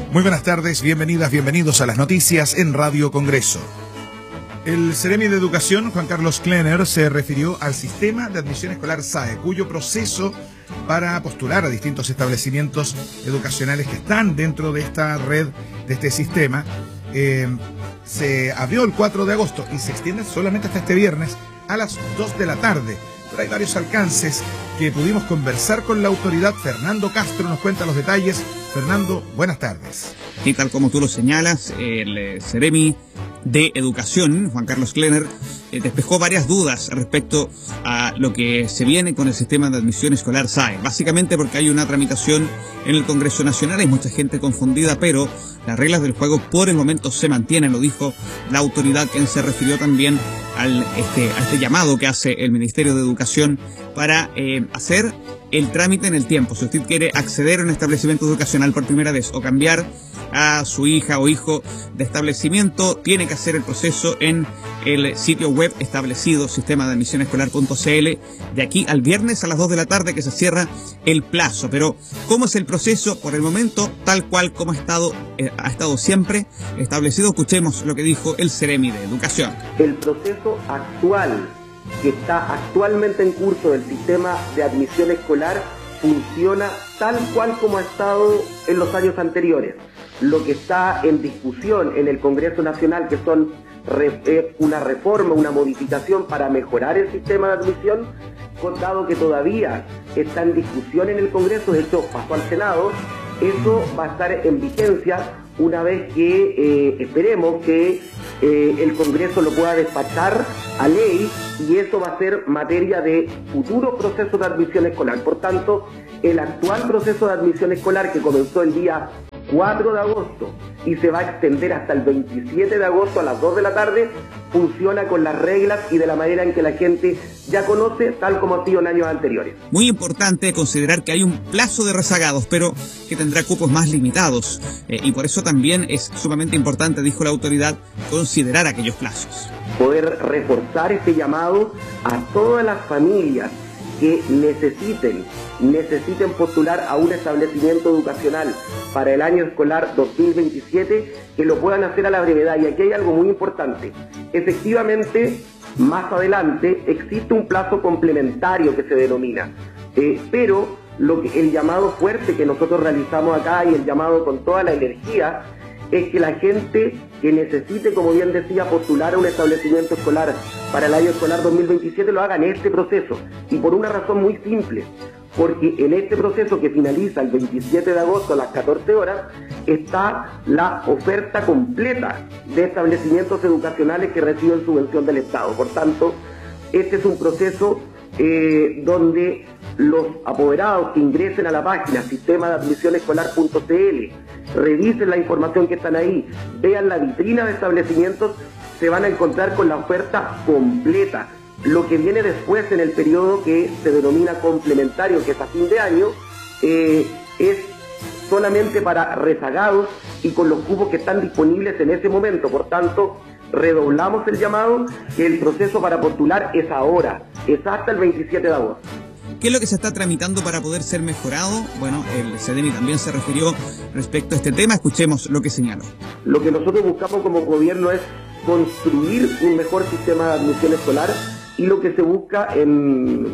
Muy buenas tardes, bienvenidas, bienvenidos a las noticias en Radio Congreso. El Seremi de Educación, Juan Carlos Klener, se refirió al sistema de admisión escolar SAE, cuyo proceso para postular a distintos establecimientos educacionales que están dentro de esta red, de este sistema, se abrió el 4 de agosto y se extiende solamente hasta este viernes a las 2 de la tarde. Pero hay varios alcances que pudimos conversar con la autoridad. Fernando Castro nos cuenta los detalles. Fernando, buenas tardes. Y tal como tú lo señalas, el Seremi de Educación, Juan Carlos Klener, despejó varias dudas respecto a lo que se viene con el sistema de admisión escolar SAE. Básicamente porque hay una tramitación en el Congreso Nacional, hay mucha gente confundida, pero las reglas del juego por el momento se mantienen, lo dijo la autoridad, quien se refirió también a este llamado que hace el Ministerio de Educación para hacer el trámite en el tiempo. Si usted quiere acceder a un establecimiento educacional por primera vez o cambiar a su hija o hijo de establecimiento, tiene que hacer el proceso en el sitio web establecido, sistema de admisión escolar.cl, de aquí al viernes a las 2 de la tarde, que se cierra el plazo. Pero, ¿cómo es el proceso? Por el momento, tal cual como ha estado siempre establecido. Escuchemos lo que dijo el Seremi de Educación. El proceso actual, que está actualmente en curso del sistema de admisión escolar, funciona tal cual como ha estado en los años anteriores. Lo que está en discusión en el Congreso Nacional, que son una reforma, una modificación para mejorar el sistema de admisión, dado que todavía está en discusión en el Congreso, de hecho pasó al Senado, eso va a estar en vigencia una vez que esperemos que el Congreso lo pueda despachar a ley, y eso va a ser materia de futuro proceso de admisión escolar. Por tanto, el actual proceso de admisión escolar, que comenzó el día 4 de agosto y se va a extender hasta el 27 de agosto a las 2 de la tarde, funciona con las reglas y de la manera en que la gente ya conoce, tal como ha sido en años anteriores. Muy importante considerar que hay un plazo de rezagados, pero que tendrá cupos más limitados, y por eso también es sumamente importante, dijo la autoridad, considerar aquellos plazos. Poder reforzar este llamado a todas las familias que necesiten postular a un establecimiento educacional para el año escolar 2027, que lo puedan hacer a la brevedad. Y aquí hay algo muy importante. Efectivamente, más adelante existe un plazo complementario que se denomina, pero el llamado fuerte que nosotros realizamos acá, y el llamado con toda la energía, es que la gente que necesite, como bien decía, postular a un establecimiento escolar para el año escolar 2027 lo haga en este proceso, y por una razón muy simple, porque en este proceso, que finaliza el 27 de agosto a las 14 horas, está la oferta completa de establecimientos educacionales que reciben subvención del Estado. Por tanto, este es un proceso donde los apoderados que ingresen a la página sistema de admisión escolar.cl, revisen la información que están ahí, vean la vitrina de establecimientos, se van a encontrar con la oferta completa. Lo que viene después en el periodo que se denomina complementario, que es a fin de año, es solamente para rezagados y con los cupos que están disponibles en ese momento. Por tanto, redoblamos el llamado, que el proceso para postular es ahora, es hasta el 27 de agosto. ¿Qué es lo que se está tramitando para poder ser mejorado? Bueno, el Seremi también se refirió respecto a este tema. Escuchemos lo que señaló. Lo que nosotros buscamos como gobierno es construir un mejor sistema de admisión escolar, y lo que se busca en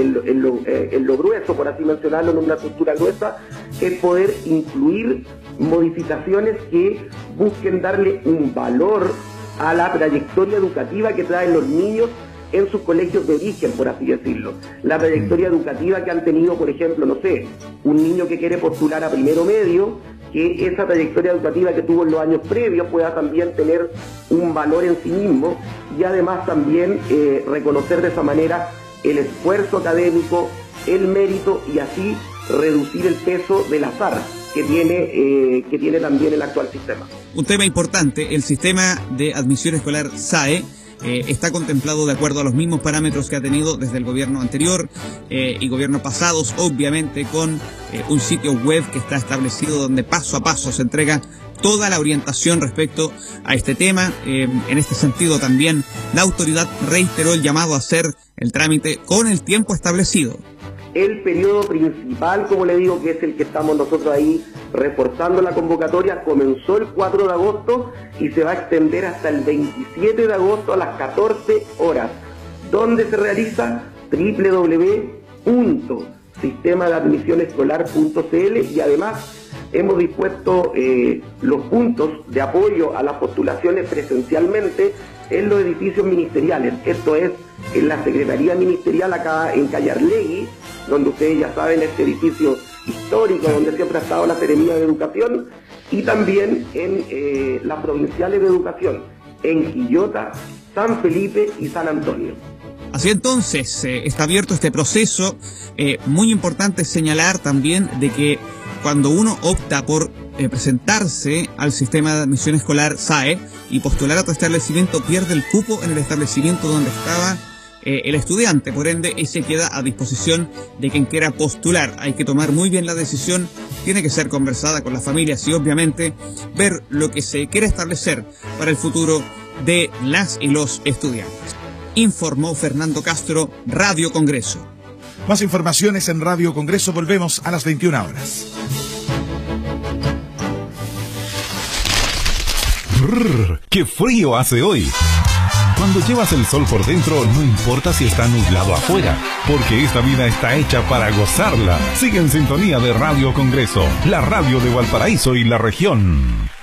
lo grueso, por así mencionarlo, en una estructura gruesa, es poder incluir modificaciones que busquen darle un valor a la trayectoria educativa que traen los niños en sus colegios de origen, por así decirlo. La trayectoria educativa que han tenido, por ejemplo, no sé, un niño que quiere postular a primero medio, que esa trayectoria educativa que tuvo en los años previos pueda también tener un valor en sí mismo, y además también reconocer de esa manera el esfuerzo académico, el mérito, y así reducir el peso del azar que tiene también el actual sistema. Un tema importante, el sistema de admisión escolar SAE está contemplado de acuerdo a los mismos parámetros que ha tenido desde el gobierno anterior y gobiernos pasados, obviamente con un sitio web que está establecido donde paso a paso se entrega toda la orientación respecto a este tema. En este sentido también la autoridad reiteró el llamado a hacer el trámite con el tiempo establecido. El periodo principal, como le digo, que es el que estamos nosotros ahí reforzando la convocatoria, comenzó el 4 de agosto y se va a extender hasta el 27 de agosto a las 14 horas. ¿Dónde se realiza? www.sistemadeadmisionescolar.cl, y además hemos dispuesto los puntos de apoyo a las postulaciones presencialmente en los edificios ministeriales. Esto es en la Secretaría Ministerial acá en Callarlegui, donde ustedes ya saben, este edificio histórico donde siempre ha estado la Seremía de Educación, y también en las provinciales de educación, en Quillota, San Felipe y San Antonio. Así entonces, está abierto este proceso. Muy importante señalar también de que cuando uno opta por presentarse al sistema de admisión escolar SAE y postular a otro establecimiento, pierde el cupo en el establecimiento donde estaba el estudiante, por ende, ese queda a disposición de quien quiera postular. Hay que tomar muy bien la decisión, tiene que ser conversada con las familias y obviamente ver lo que se quiere establecer para el futuro de las y los estudiantes. Informó Fernando Castro, Radio Congreso. Más informaciones en Radio Congreso, volvemos a las 21 horas. ¡Qué frío hace hoy! Cuando llevas el sol por dentro, no importa si está nublado afuera, porque esta vida está hecha para gozarla. Sigue en sintonía de Radio Congreso, la radio de Valparaíso y la región.